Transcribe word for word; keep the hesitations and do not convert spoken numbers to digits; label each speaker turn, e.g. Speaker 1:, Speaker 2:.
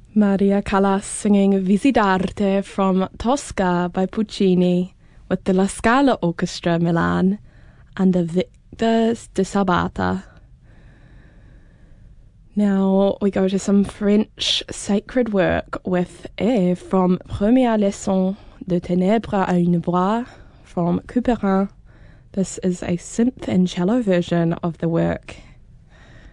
Speaker 1: Maria Callas singing Visitarte from Tosca by Puccini with the La Scala Orchestra Milan and the Victors de Sabata. Now we go to some French sacred work with E from Première Leçon de Ténèbres à une voix from Couperin. This is a synth and cello version of the work,